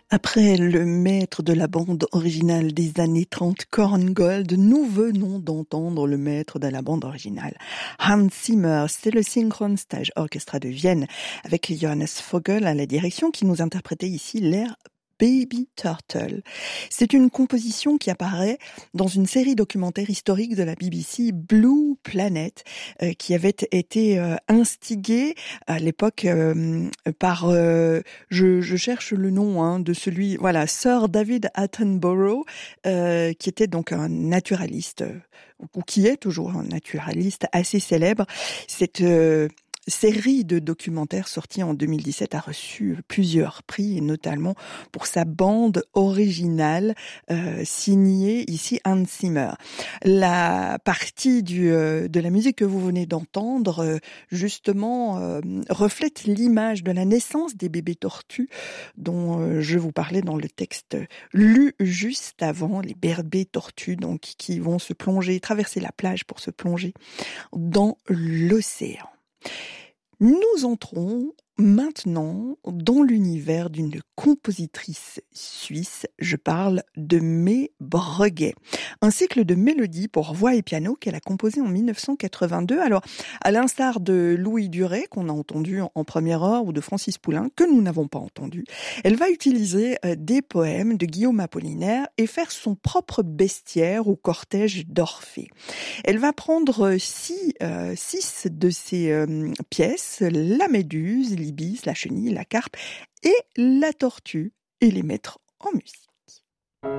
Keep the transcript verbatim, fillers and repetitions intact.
Après le maître de la bande originale des années trente, Korngold, nous venons d'entendre le maître de la bande originale, Hans Zimmer. C'est le Synchronstage Orchestra de Vienne avec Johannes Vogel à la direction qui nous interprétait ici l'air Baby Turtle. C'est une composition qui apparaît dans une série documentaire historique de la B B C, Blue Planet, euh, qui avait été euh, instigée à l'époque euh, par, euh, je, je cherche le nom hein, de celui, voilà, Sir David Attenborough, euh, qui était donc un naturaliste, ou qui est toujours un naturaliste assez célèbre. Cette euh, série de documentaires sortis en deux mille dix-sept a reçu plusieurs prix, et notamment pour sa bande originale euh, signée ici Hans Zimmer. La partie du, euh, de la musique que vous venez d'entendre, euh, justement, euh, reflète l'image de la naissance des bébés tortues dont euh, je vous parlais dans le texte lu juste avant, les bébés tortues donc qui vont se plonger, traverser la plage pour se plonger dans l'océan. Nous entrons maintenant dans l'univers d'une compositrice suisse. Je parle de May Breguet. Un cycle de mélodies pour voix et piano qu'elle a composé en dix-neuf cent quatre-vingt-deux. Alors, à l'instar de Louis Duret, qu'on a entendu en première heure, ou de Francis Poulenc, que nous n'avons pas entendu, elle va utiliser des poèmes de Guillaume Apollinaire et faire son propre bestiaire au cortège d'Orphée. Elle va prendre six, euh, six de ces euh, pièces, la méduse, l'ibis, la chenille, la carpe et la tortue, et les mettre en musique.